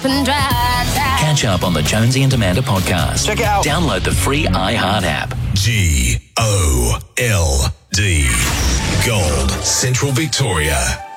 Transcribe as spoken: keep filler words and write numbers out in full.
and dry. Catch up on the Jonesy and Amanda podcast. Check it out. Download the free iHeart app. G O L D. Gold Central Victoria.